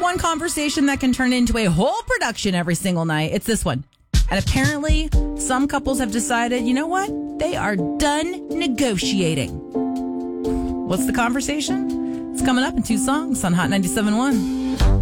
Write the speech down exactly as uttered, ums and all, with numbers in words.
one conversation that can turn into a whole production every single night. It's this one. And apparently, some couples have decided, you know what? They are done negotiating. What's the conversation? It's coming up in two songs on Hot ninety-seven point one.